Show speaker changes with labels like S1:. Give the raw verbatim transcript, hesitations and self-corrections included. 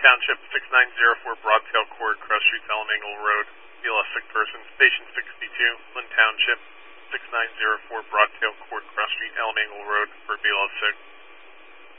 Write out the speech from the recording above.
S1: Township, six nine zero four Broadtail Court, Cross Street, Elemental Road, B L S sick person. Station sixty-two, Lynn Township, six nine zero four Broadtail Court, Cross Street, Elemental Road, for B L S sick.